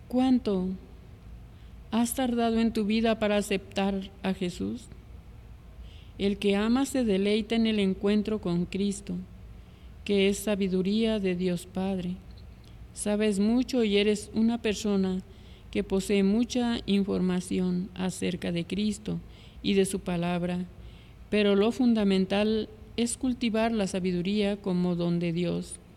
¿Cuánto has tardado en tu vida para aceptar a Jesús? El que ama se deleita en el encuentro con Cristo, que es sabiduría de Dios Padre. Sabes mucho y eres una persona que posee mucha información acerca de Cristo y de su palabra, pero lo fundamental es cultivar la sabiduría como don de Dios.